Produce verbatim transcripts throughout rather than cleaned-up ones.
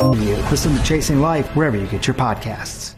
Listen to Chasing Life wherever you get your podcasts.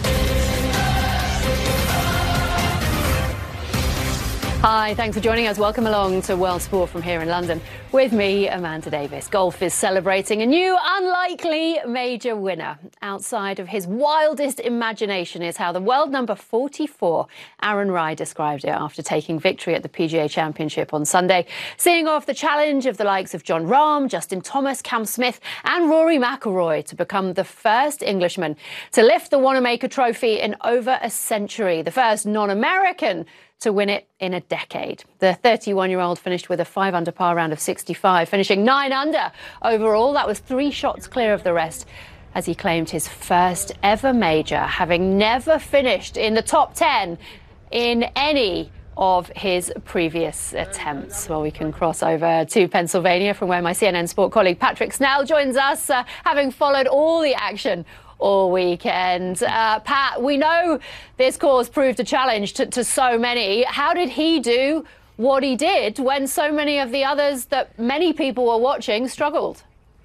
Hi, thanks for joining us. Welcome along to World Sport from here in London. With me, Amanda Davis. Golf is celebrating a new, unlikely major winner. Outside of his wildest imagination is how the world number forty-four, Aaron Rai, described it after taking victory at the P G A Championship on Sunday, seeing off the challenge of the likes of Jon Rahm, Justin Thomas, Cam Smith and Rory McIlroy to become the first Englishman to lift the Wanamaker Trophy in over a century, the first non-American to win it in a decade. The thirty-one-year-old finished with a five under par round of sixty-five, finishing nine under overall. That was three shots clear of the rest, as he claimed his first ever major, having never finished in the top ten in any of his previous attempts. Well, we can cross over to Pennsylvania, from where my C N N Sport colleague Patrick Snell joins us, uh, having followed all the action all weekend. Uh, Pat, we know this course proved a challenge to, to so many. How did he do what he did when so many of the others that many people were watching struggled?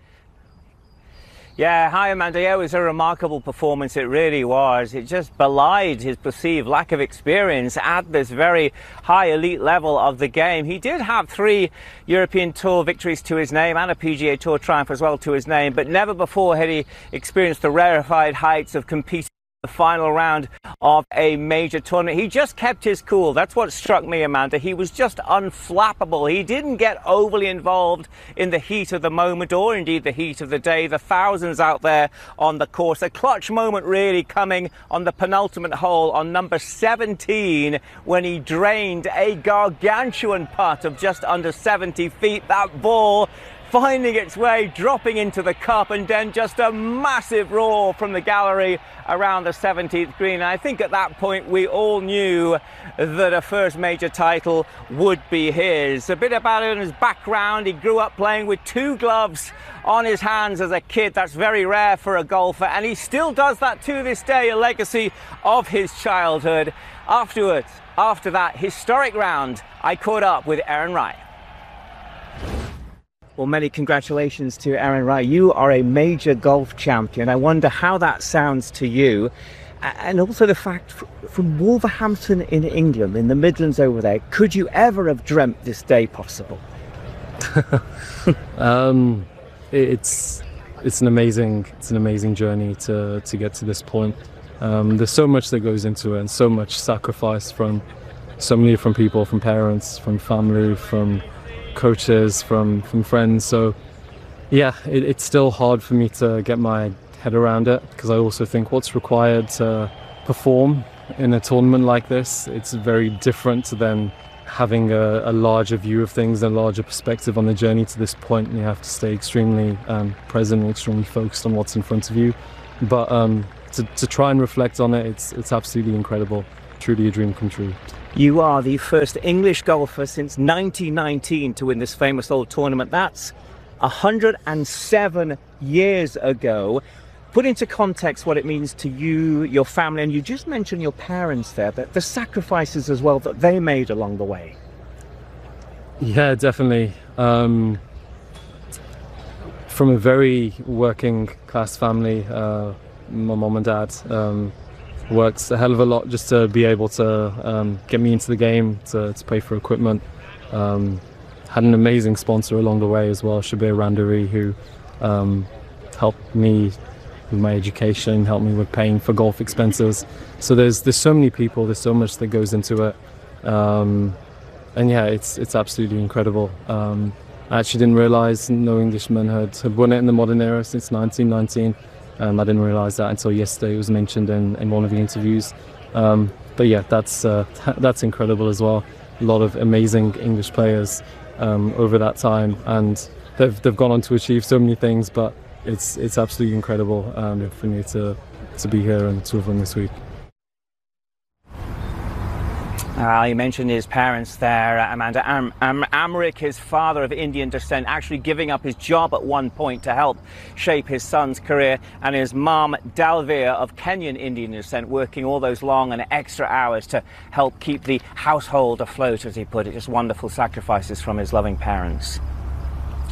Yeah, hi Amanda. Yeah, it was a remarkable performance. It really was. It just belied his perceived lack of experience at this very high elite level of the game. He did have three European Tour victories to his name and a P G A Tour triumph as well to his name, but never before had he experienced the rarefied heights of competing the final round of a major tournament. He just kept his cool. That's what struck me, Amanda. He was just unflappable. He didn't get overly involved in the heat of the moment, or indeed the heat of the day. The thousands out there on the course. A clutch moment really coming on the penultimate hole on number seventeen, when he drained a gargantuan putt of just under seventy feet. That ball finding its way, dropping into the cup, and then just a massive roar from the gallery around the seventeenth green. And I think at that point we all knew that a first major title would be his. A bit about it in his background: he grew up playing with two gloves on his hands as a kid. That's very rare for a golfer, and he still does that to this day, a legacy of his childhood. Afterwards, after that historic round, I caught up with Aaron Rai. Well, many congratulations to Aaron Rai. You are a major golf champion. I wonder how that sounds to you. And also the fact, from Wolverhampton in England, in the Midlands over there, could you ever have dreamt this day possible? um, it's it's an amazing it's an amazing journey to to get to this point. Um, there's so much that goes into it, and so much sacrifice from so many different people, from parents, from family, from coaches, from from friends. So yeah, it, it's still hard for me to get my head around it, because I also think what's required to perform in a tournament like this, it's very different than having a, a larger view of things, a larger perspective on the journey to this point. And you have to stay extremely um, present and extremely focused on what's in front of you. But um, to, to try and reflect on it, it's it's absolutely incredible. Truly a dream come true. You are the first English golfer since nineteen nineteen to win this famous old tournament. That's one hundred seven years ago. Put into context what it means to you, your family, and you just mentioned your parents there, but the sacrifices as well that they made along the way. Yeah, definitely. Um, from a very working class family, uh, my mom and dad um, worked a hell of a lot just to be able to um, get me into the game, to, to pay for equipment. Um, had an amazing sponsor along the way as well, Shabir Randari, who um, helped me with my education, helped me with paying for golf expenses. So there's there's so many people, there's so much that goes into it. Um, and yeah, it's it's absolutely incredible. Um, I actually didn't realise no Englishman had, had won it in the modern era since nineteen nineteen. Um, I didn't realise that until yesterday. It was mentioned in, in one of the interviews. Um, but yeah, that's uh, that's incredible as well. A lot of amazing English players um, over that time, and they've they've gone on to achieve so many things. But it's it's absolutely incredible um, for me to to be here and to have won this week. Uh, you mentioned his parents there, Amanda. Am Am Amrik, his father of Indian descent, actually giving up his job at one point to help shape his son's career, and his mom, Dalveer, of Kenyan Indian descent, working all those long and extra hours to help keep the household afloat, as he put it. Just wonderful sacrifices from his loving parents.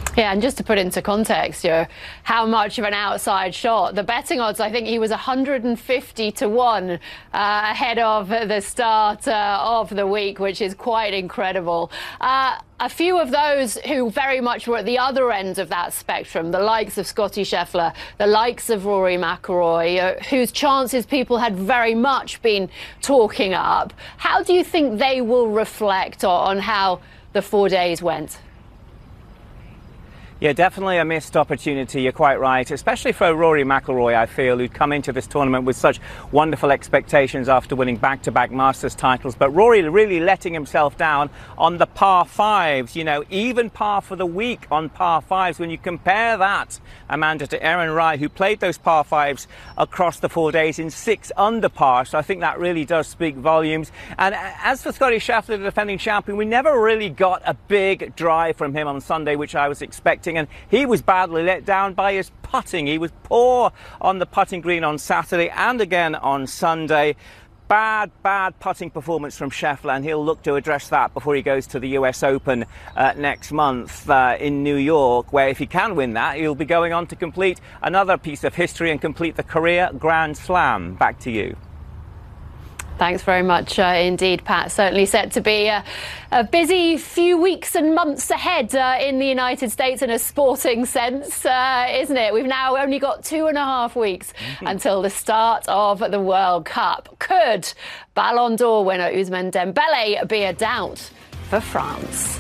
Yeah, and just to put into context, you know, how much of an outside shot, the betting odds, I think he was one hundred fifty to one uh, ahead of the start uh, of the week, which is quite incredible. Uh, a few of those who very much were at the other end of that spectrum, the likes of Scottie Scheffler, the likes of Rory McIlroy, uh, whose chances people had very much been talking up. How do you think they will reflect on how the four days went? Yeah, definitely a missed opportunity. You're quite right, especially for Rory McIlroy, I feel, who'd come into this tournament with such wonderful expectations after winning back-to-back Masters titles. But Rory really letting himself down on the par fives, you know, even par for the week on par fives. When you compare that, Amanda, to Aaron Rai, who played those par fives across the four days in six under par. So I think that really does speak volumes. And as for Scottie Scheffler, the defending champion, we never really got a big drive from him on Sunday, which I was expecting. And he was badly let down by his putting. He was poor on the putting green on Saturday and again on Sunday. Bad, bad putting performance from Scheffler, and he'll look to address that before he goes to the U S Open uh, next month uh, in New York, where if he can win that, he'll be going on to complete another piece of history and complete the career Grand Slam. Back to you. Thanks very much uh, indeed, Pat. Certainly set to be a, a busy few weeks and months ahead uh, in the United States in a sporting sense, uh, isn't it? We've now only got two and a half weeks until the start of the World Cup. Could Ballon d'Or winner Ousmane Dembele be a doubt for France?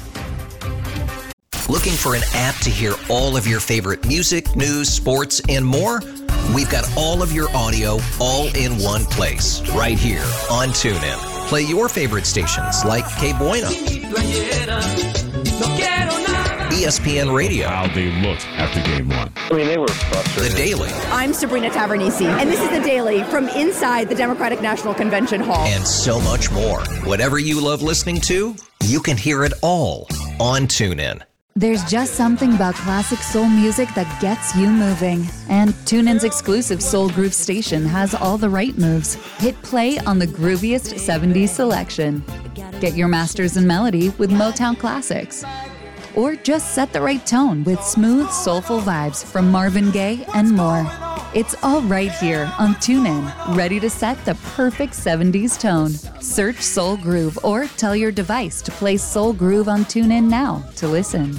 Looking for an app to hear all of your favorite music, news, sports, and more? We've got all of your audio all in one place, right here on TuneIn. Play your favorite stations like K Bueno, E S P N Radio. How they looked after game one. I mean, they were frustrated. The Daily. I'm Sabrina Tavernisi, and this is The Daily from inside the Democratic National Convention Hall. And so much more. Whatever you love listening to, you can hear it all on TuneIn. There's just something about classic soul music that gets you moving. And TuneIn's exclusive Soul Groove station has all the right moves. Hit play on the grooviest seventies selection. Get your masters in melody with Motown classics. Or just set the right tone with smooth, soulful vibes from Marvin Gaye and more. It's all right here on TuneIn, ready to set the perfect seventies tone. Search Soul Groove or tell your device to play Soul Groove on TuneIn now to listen.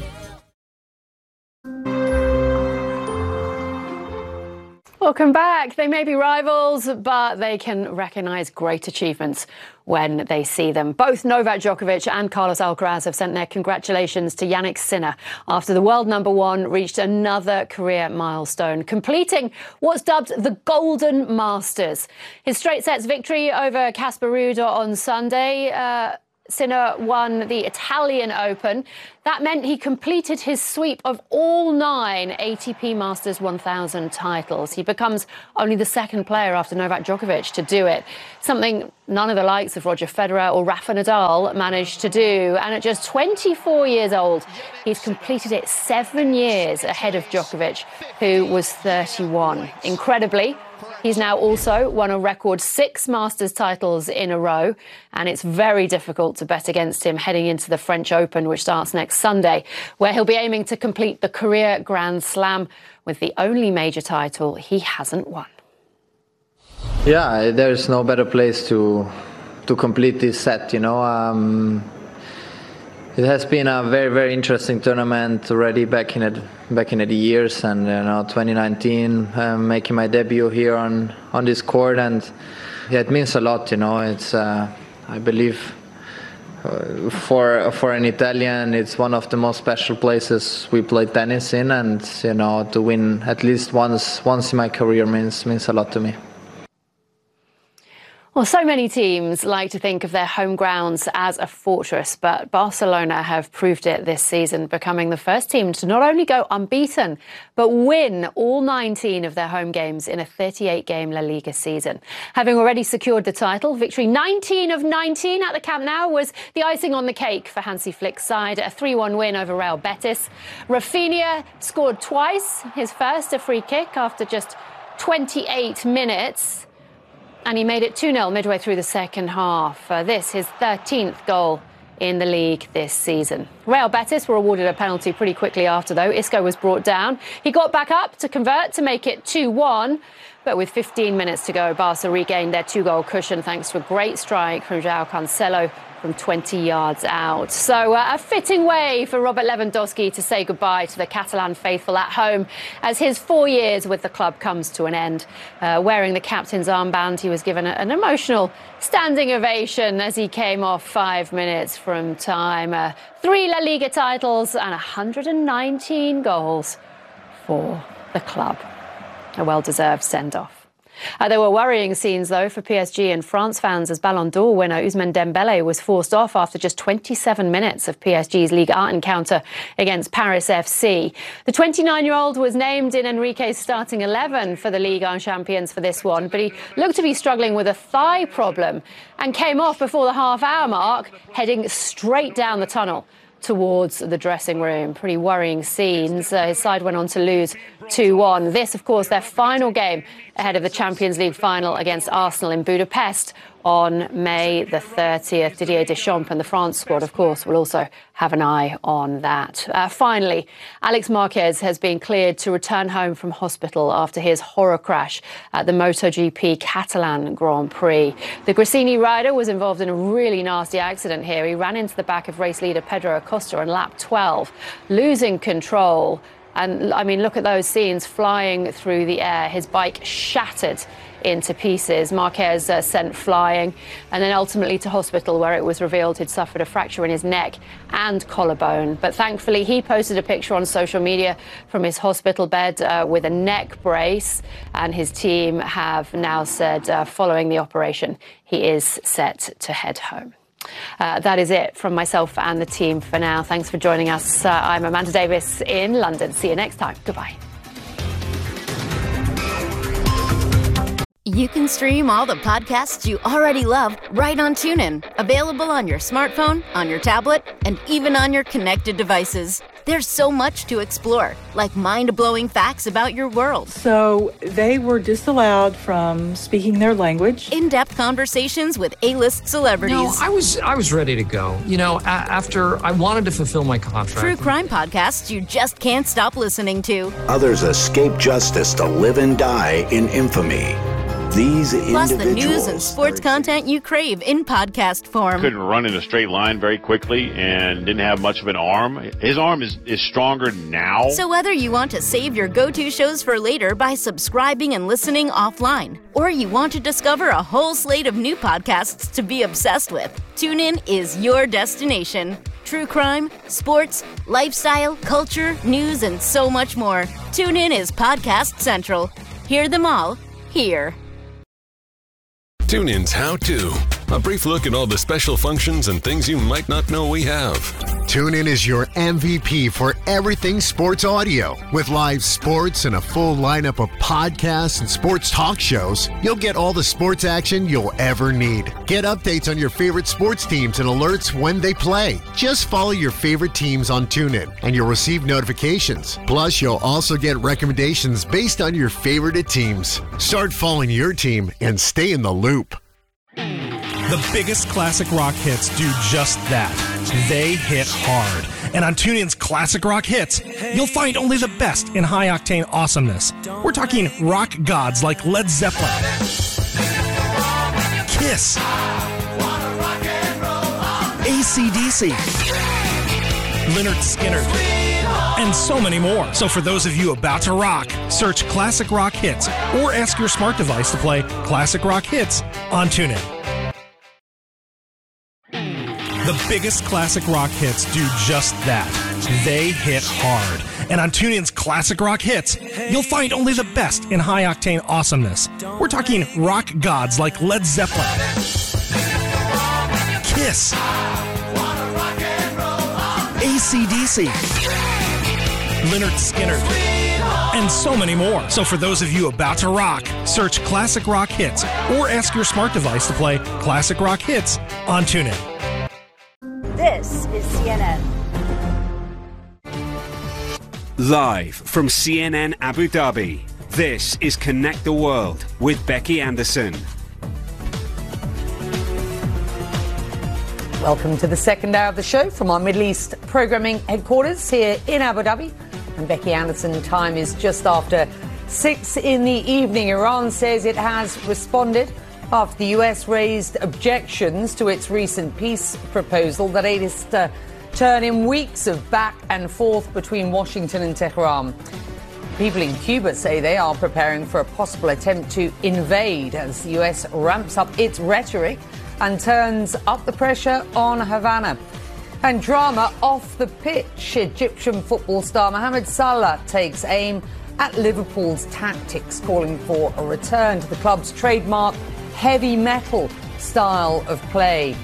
Welcome back. They may be rivals, but they can recognise great achievements when they see them. Both Novak Djokovic and Carlos Alcaraz have sent their congratulations to Jannik Sinner after the world number one reached another career milestone, completing what's dubbed the Golden Masters. His straight sets victory over Casper Ruud on Sunday. Uh, Sinner won the Italian Open. That meant he completed his sweep of all nine A T P Masters one thousand titles. He becomes only the second player after Novak Djokovic to do it, something none of the likes of Roger Federer or Rafa Nadal managed to do. And at just twenty-four years old, he's completed it seven years ahead of Djokovic, who was thirty-one. Incredibly, he's now also won a record six Masters titles in a row, and it's very difficult to bet against him heading into the French Open, which starts next Sunday, where he'll be aiming to complete the career Grand Slam with the only major title he hasn't won. Yeah, there's no better place to to complete this set, you know. Um, it has been a very, very interesting tournament already back in it, back in the years, and you know, twenty nineteen, um, making my debut here on on this court, and yeah, it means a lot, you know. It's uh, I believe uh, for for an Italian, it's one of the most special places we play tennis in, and you know, to win at least once once in my career means means a lot to me. Well, so many teams like to think of their home grounds as a fortress, but Barcelona have proved it this season, becoming the first team to not only go unbeaten, but win all nineteen of their home games in a thirty-eight game La Liga season. Having already secured the title, victory nineteen of nineteen at the Camp Nou was the icing on the cake for Hansi Flick's side, a three one win over Real Betis. Rafinha scored twice, his first a free kick after just twenty-eight minutes. And he made it two nil midway through the second half. Uh, this, his thirteenth goal in the league this season. Real Betis were awarded a penalty pretty quickly after, though. Isco was brought down. He got back up to convert to make it two one. But with fifteen minutes to go, Barca regained their two-goal cushion thanks to a great strike from João Cancelo from twenty yards out. So uh, a fitting way for Robert Lewandowski to say goodbye to the Catalan faithful at home as his four years with the club comes to an end. Uh, wearing the captain's armband, he was given a, an emotional standing ovation as he came off five minutes from time. Uh, three La Liga titles and one hundred nineteen goals for the club. A well-deserved send-off. Uh, there were worrying scenes, though, for P S G and France fans as Ballon d'Or winner Ousmane Dembélé was forced off after just twenty-seven minutes of P S G's Ligue one encounter against Paris F C. The twenty-nine-year-old was named in Enrique's starting eleven for the Ligue one champions for this one, but he looked to be struggling with a thigh problem and came off before the half-hour mark, heading straight down the tunnel towards the dressing room. Pretty worrying scenes. Uh, his side went on to lose two one. This, of course, their final game ahead of the Champions League final against Arsenal in Budapest on May the thirtieth. Didier Deschamps and the France squad, of course, will also have an eye on that. Uh, finally, Alex Marquez has been cleared to return home from hospital after his horror crash at the MotoGP Catalan Grand Prix. The Gresini rider was involved in a really nasty accident here. He ran into the back of race leader Pedro Acosta on lap twelve, losing control. And, I mean, look at those scenes flying through the air. His bike shattered into pieces. Marquez uh, sent flying and then ultimately to hospital, where it was revealed he'd suffered a fracture in his neck and collarbone. But thankfully, he posted a picture on social media from his hospital bed uh, with a neck brace. And his team have now said, uh, following the operation, he is set to head home. Uh, that is it from myself and the team for now. Thanks for joining us. Uh, I'm Amanda Davis in London. See you next time. Goodbye. You can stream all the podcasts you already love right on TuneIn. Available on your smartphone, on your tablet, and even on your connected devices. There's so much to explore, like mind-blowing facts about your world. So they were disallowed from speaking their language. In-depth conversations with A-list celebrities. No, I was I was ready to go. You know, a- after I wanted to fulfill my contract. True crime podcasts you just can't stop listening to. Others escape justice to live and die in infamy. These Plus the individuals news and sports content you crave in podcast form. Couldn't run in a straight line very quickly and didn't have much of an arm. His arm is, is stronger now. So whether you want to save your go-to shows for later by subscribing and listening offline, or you want to discover a whole slate of new podcasts to be obsessed with, TuneIn is your destination. True crime, sports, lifestyle, culture, news, and so much more. TuneIn is Podcast Central. Hear them all here. TuneIn's How To. A brief look at all the special functions and things you might not know we have. TuneIn is your M V P for everything sports audio. With live sports and a full lineup of podcasts and sports talk shows, you'll get all the sports action you'll ever need. Get updates on your favorite sports teams and alerts when they play. Just follow your favorite teams on TuneIn and you'll receive notifications. Plus, you'll also get recommendations based on your favorite teams. Start following your team and stay in the loop. The biggest classic rock hits do just that. They hit hard. And on TuneIn's Classic Rock Hits, you'll find only the best in high-octane awesomeness. We're talking rock gods like Led Zeppelin, Kiss, A C D C, Lynyrd Skynyrd, and so many more. So for those of you about to rock, search Classic Rock Hits or ask your smart device to play Classic Rock Hits on TuneIn. The biggest classic rock hits do just that. They hit hard. And on TuneIn's Classic Rock Hits, you'll find only the best in high-octane awesomeness. We're talking rock gods like Led Zeppelin, Kiss, A C D C, Lynyrd Skynyrd, and so many more. So for those of you about to rock, search Classic Rock Hits or ask your smart device to play Classic Rock Hits on TuneIn. This is C N N. Live from C N N Abu Dhabi, this is Connect the World with Becky Anderson. Welcome to the second hour of the show from our Middle East programming headquarters here in Abu Dhabi. I'm Becky Anderson. Time is just after six in the evening. Iran says it has responded after the U S raised objections to its recent peace proposal. The latest uh, turn in weeks of back and forth between Washington and Tehran. People in Cuba say they are preparing for a possible attempt to invade as the U S ramps up its rhetoric and turns up the pressure on Havana. And drama off the pitch. Egyptian football star Mohamed Salah takes aim at Liverpool's tactics, calling for a return to the club's trademark heavy metal style of play.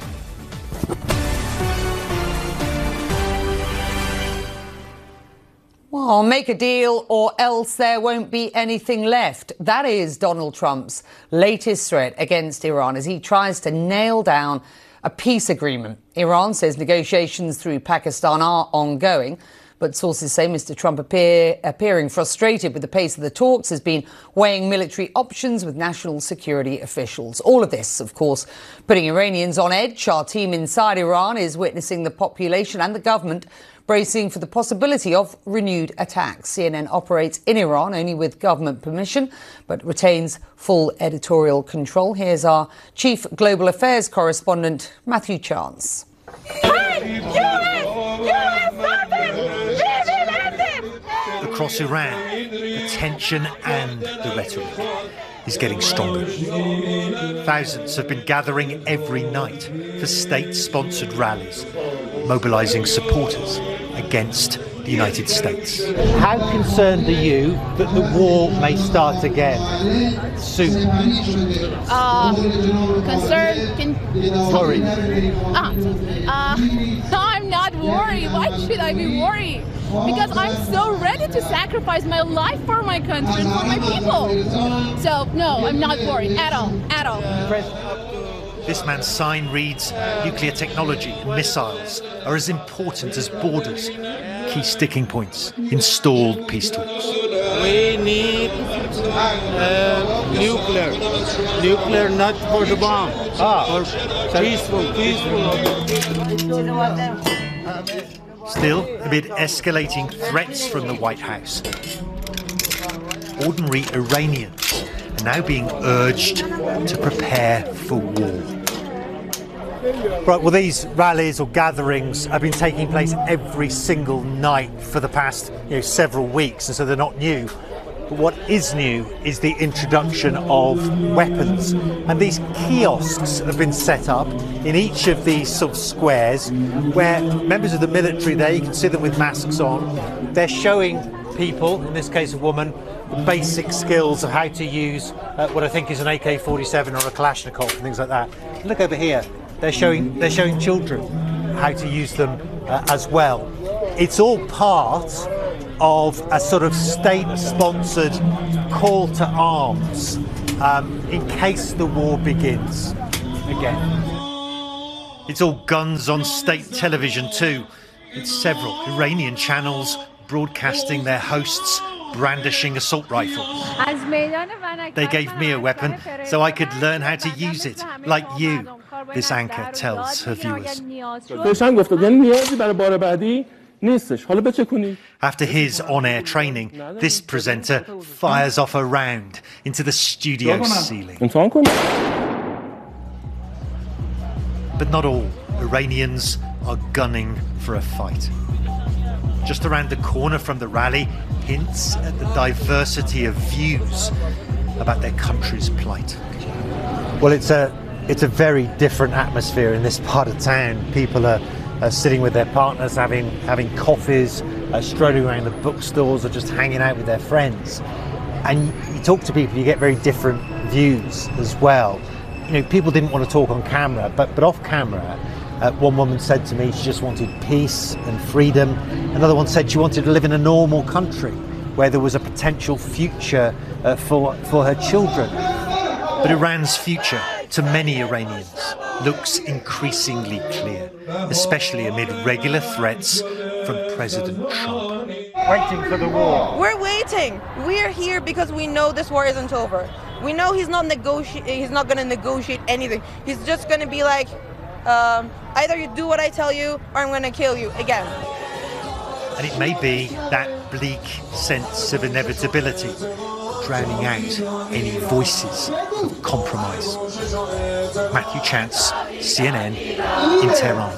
Well, make a deal or else there won't be anything left. That is Donald Trump's latest threat against Iran as he tries to nail down a peace agreement. Iran says negotiations through Pakistan are ongoing, but sources say Mister Trump appear, appearing frustrated with the pace of the talks has been weighing military options with national security officials. All of this, of course, putting Iranians on edge. Our team inside Iran is witnessing the population and the government bracing for the possibility of renewed attacks. C N N operates in Iran only with government permission, but retains full editorial control. Here's our chief global affairs correspondent, Matthew Chance. Across Iran, the tension and the rhetoric is getting stronger. Thousands have been gathering every night for state-sponsored rallies, mobilizing supporters against the United States. How concerned are you that the war may start again soon? Uh, concerned? Can... Worried? Ah, uh, no, I'm not worried. Why should I be worried? Because I'm so ready to sacrifice my life for my country and for my people. So, no, I'm not worried at all, at all. This man's sign reads, nuclear technology and missiles are as important as borders. Key sticking points in stalled peace talks. We need uh, nuclear. Nuclear not for the bomb. Ah, for peaceful, peaceful. Still, amid escalating threats from the White House, ordinary Iranians are now being urged to prepare for war. Right, well, these rallies or gatherings have been taking place every single night for the past you know, several weeks, and so they're not new. But what is new is the introduction of weapons. And these kiosks have been set up in each of these sort of squares where members of the military there, you can see them with masks on, they're showing people, in this case a woman, the basic skills of how to use uh, what I think is an A K forty-seven or a Kalashnikov and things like that. Look over here. They're showing they're showing children how to use them uh, as well. It's all part of a sort of state-sponsored call to arms um, in case the war begins again. It's all guns on state television too. It's several Iranian channels broadcasting their hosts brandishing assault rifles. They gave me a weapon so I could learn how to use it, like you, this anchor tells her viewers. After his on-air training, this presenter fires off a round into the studio ceiling. But not all Iranians are gunning for a fight. Just around the corner from the rally, hints at the diversity of views about their country's plight. Well, it's a it's a very different atmosphere in this part of town. People are, are sitting with their partners, having having coffees, uh, strolling around the bookstores, or just hanging out with their friends. And you talk to people, you get very different views as well. You know, people didn't want to talk on camera, but but off camera. Uh, one woman said to me she just wanted peace and freedom. Another one said she wanted to live in a normal country where there was a potential future uh, for, for her children. But Iran's future, to many Iranians, looks increasingly clear, especially amid regular threats from President Trump. Waiting for the war. We're waiting. We're here because we know this war isn't over. We know he's not negoti- he's not going to negotiate anything. He's just going to be like, Um, either you do what I tell you or I'm going to kill you again. And it may be that bleak sense of inevitability drowning out any voices of compromise. Matthew Chance, C N N in Tehran.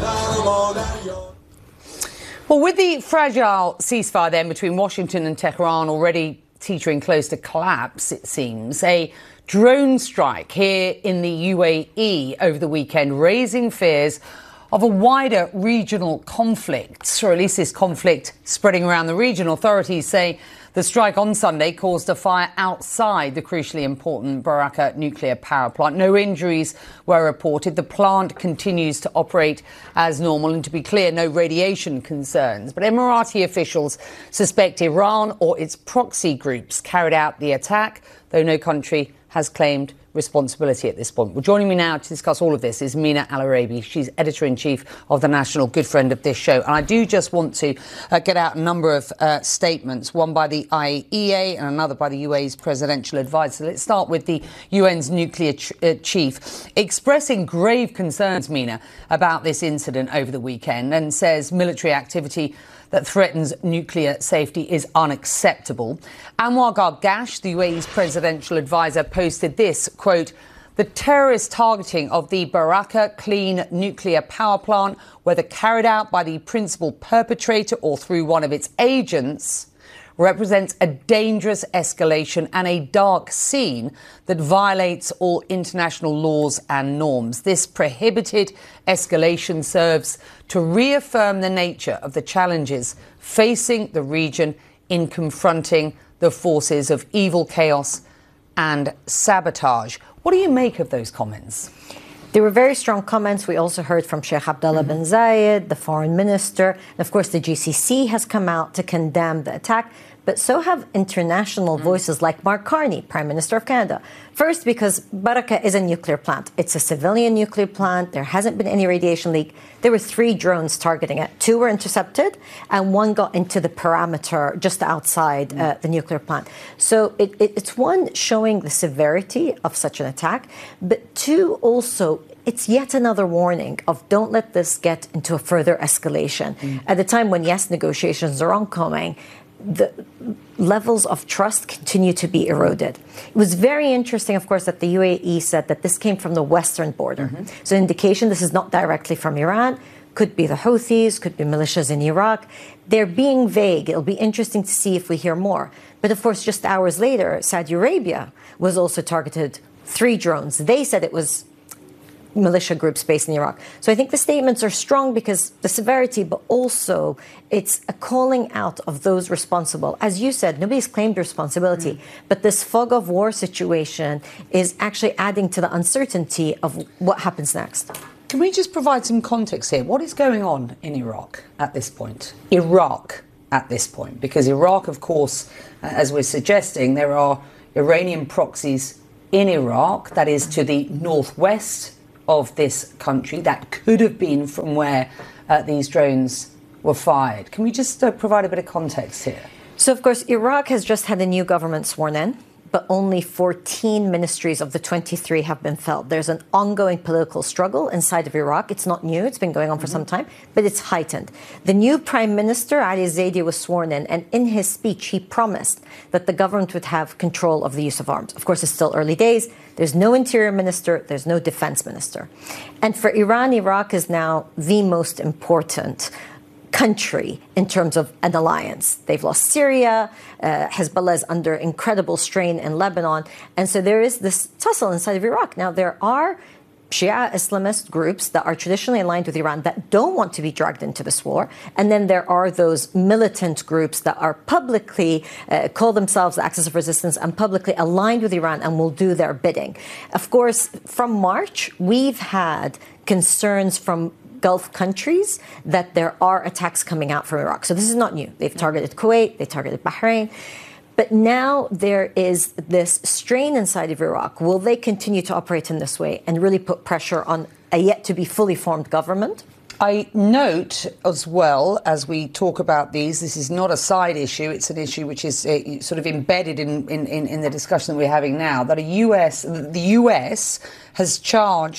Well, with the fragile ceasefire then between Washington and Tehran already teetering close to collapse, it seems, a drone strike here in the U A E over the weekend, raising fears of a wider regional conflict, or at least this conflict spreading around the region. Authorities say the strike on Sunday caused a fire outside the crucially important Barakah nuclear power plant. No injuries were reported. The plant continues to operate as normal, and to be clear, no radiation concerns. But Emirati officials suspect Iran or its proxy groups carried out the attack, though no country has claimed responsibility at this point. Well, joining me now to discuss all of this is Mina Al-Arabi. She's editor-in-chief of The National, good friend of this show. And I do just want to uh, get out a number of uh, statements, one by the I A E A and another by the U A's presidential advisor. Let's start with the U N's nuclear ch- uh, chief, expressing grave concerns, Mina, about this incident over the weekend, and says military activity that threatens nuclear safety is unacceptable. Anwar Gargash, the U A E's presidential advisor, posted this, quote, "The terrorist targeting of the Barakah Clean nuclear power plant, whether carried out by the principal perpetrator or through one of its agents, represents a dangerous escalation and a dark scene that violates all international laws and norms. This prohibited escalation serves to reaffirm the nature of the challenges facing the region in confronting the forces of evil, chaos and sabotage." What do you make of those comments? They were very strong comments. We also heard from Sheikh Abdullah mm-hmm. bin Zayed, the foreign minister. And of course, the G C C has come out to condemn the attack. But so have international mm-hmm. voices like Mark Carney, Prime Minister of Canada. First, because Barakah is a nuclear plant. It's a civilian nuclear plant. There hasn't been any radiation leak. There were three drones targeting it. Two were intercepted, and one got into the perimeter just outside mm-hmm. uh, the nuclear plant. So it, it, it's one, showing the severity of such an attack, but two, also, it's yet another warning of don't let this get into a further escalation. Mm-hmm. At a time when, yes, negotiations are oncoming, the levels of trust continue to be eroded. It was very interesting, of course, that the U A E said that this came from the western border. Mm-hmm. So indication this is not directly from Iran. Could be the Houthis, could be militias in Iraq. They're being vague. It'll be interesting to see if we hear more. But of course, just hours later, Saudi Arabia was also targeted. Three drones. They said it was militia groups based in Iraq. So I think the statements are strong because the severity, but also it's a calling out of those responsible. As you said, nobody's claimed responsibility, mm. but this fog of war situation is actually adding to the uncertainty of what happens next. Can we just provide some context here? What is going on in Iraq at this point? Iraq at this point? Because Iraq, of course, as we're suggesting, there are Iranian proxies in Iraq, that is to the northwest of this country. That could have been from where uh, these drones were fired. Can we just uh, provide a bit of context here? So, of course, Iraq has just had a new government sworn in, but only fourteen ministries of the twenty-three have been filled. There's an ongoing political struggle inside of Iraq. It's not new. It's been going on for mm-hmm. some time, but it's heightened. The new Prime Minister, Ali Zaidi, was sworn in, and in his speech, he promised that the government would have control of the use of arms. Of course, it's still early days. There's no interior minister. There's no defense minister. And for Iran, Iraq is now the most important country in terms of an alliance. They've lost Syria. Uh, Hezbollah is under incredible strain in Lebanon. And so there is this tussle inside of Iraq. Now, there are Shia Islamist groups that are traditionally aligned with Iran that don't want to be dragged into this war. And then there are those militant groups that are publicly, uh, call themselves the Axis of Resistance and publicly aligned with Iran and will do their bidding. Of course, from March, we've had concerns from Gulf countries that there are attacks coming out from Iraq. So this is not new. They've targeted Kuwait, they targeted Bahrain. But now there is this strain inside of Iraq. Will they continue to operate in this way and really put pressure on a yet-to-be fully formed government? I note as well, as we talk about these, this is not a side issue. It's an issue which is uh, sort of embedded in, in, in the discussion that we're having now, that a U S, the U S has charged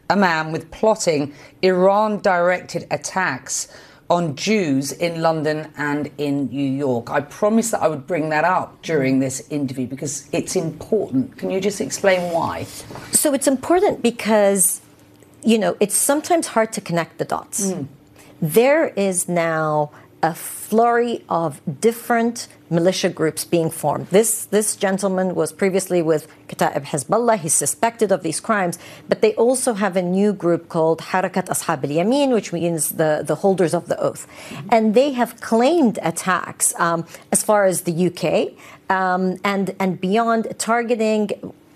a man with plotting Iran-directed attacks on Jews in London and in New York. I promised that I would bring that up during this interview because it's important. Can you just explain why? So it's important because, you know, it's sometimes hard to connect the dots. Mm. There is now a flurry of different militia groups being formed. This this gentleman was previously with Kata'ib Hezbollah. He's suspected of these crimes, but they also have a new group called Harakat Ashab al-Yamin, which means the, the holders of the oath. Mm-hmm. And they have claimed attacks um, as far as the U K um, and, and beyond, targeting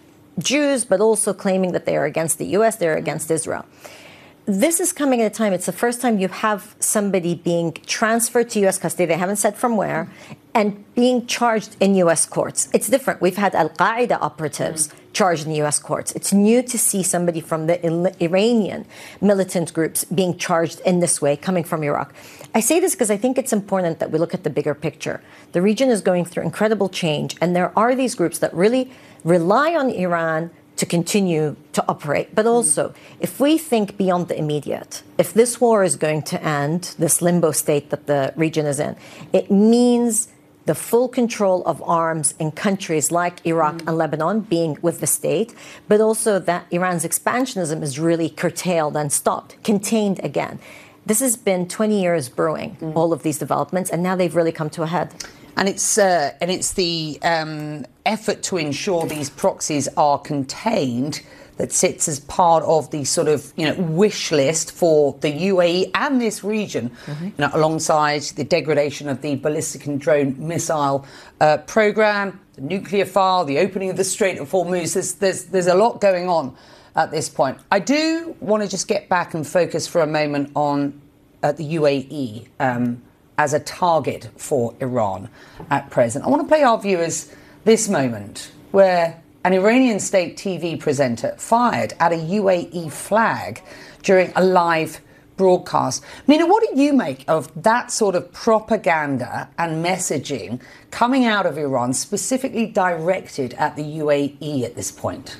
Jews, but also claiming that they are against the U S, they're against Israel. This is coming at a time, it's the first time you have somebody being transferred to U S custody, they haven't said from where, and being charged in U S courts. It's different. We've had Al-Qaeda operatives mm. charged in U S courts. It's new to see somebody from the Iranian militant groups being charged in this way, coming from Iraq. I say this because I think it's important that we look at the bigger picture. The region is going through incredible change, and there are these groups that really rely on Iran to continue to operate. But also, if we think beyond the immediate, if this war is going to end, this limbo state that the region is in, it means the full control of arms in countries like Iraq mm. and Lebanon being with the state, but also that Iran's expansionism is really curtailed and stopped, contained again. This has been twenty years brewing, mm. all of these developments, and now they've really come to a head. And it's uh, and it's the um, effort to ensure these proxies are contained that sits as part of the sort of, you know, wish list for the U A E and this region, mm-hmm. you know, alongside the degradation of the ballistic and drone missile uh, program, the nuclear file, the opening of the Strait of Hormuz. There's, there's, there's a lot going on at this point. I do want to just get back and focus for a moment on uh, the U A E um, as a target for Iran at present. I want to play our viewers this moment where an Iranian state T V presenter fired at a U A E flag during a live broadcast. Mina, what do you make of that sort of propaganda and messaging coming out of Iran, specifically directed at the U A E at this point?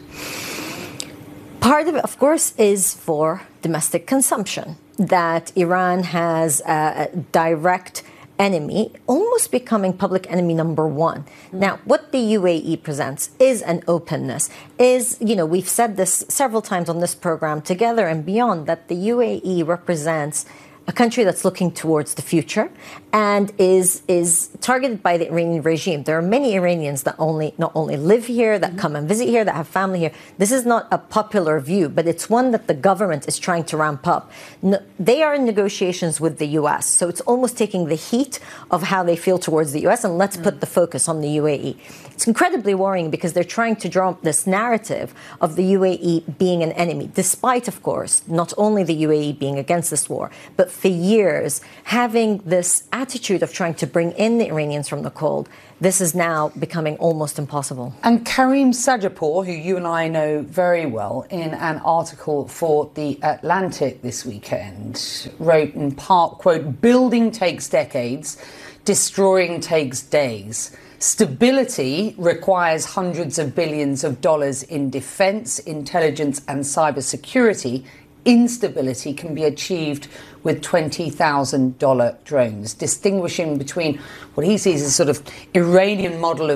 Part of it, of course, is for domestic consumption, that Iran has a direct enemy, almost becoming public enemy number one. Mm. Now, what the U A E presents is an openness, is, you know, we've said this several times on this program together and beyond, that the U A E represents a country that's looking towards the future and is is targeted by the Iranian regime. There are many Iranians that only not only live here, that mm-hmm. come and visit here, that have family here. This is not a popular view, but it's one that the government is trying to ramp up. No, they are in negotiations with the U S, so it's almost taking the heat of how they feel towards the U S, and let's mm. put the focus on the U A E. It's incredibly worrying because they're trying to draw up this narrative of the U A E being an enemy, despite, of course, not only the U A E being against this war, but for years having this attitude of trying to bring in the Iranians from the cold. This is now becoming almost impossible. And Karim Sajapur, who you and I know very well, in an article for The Atlantic this weekend, wrote in part, quote, "Building takes decades, destroying takes days. Stability requires hundreds of billions of dollars in defense, intelligence, and cybersecurity. Instability can be achieved with twenty thousand dollars drones," distinguishing between what he sees as sort of Iranian model of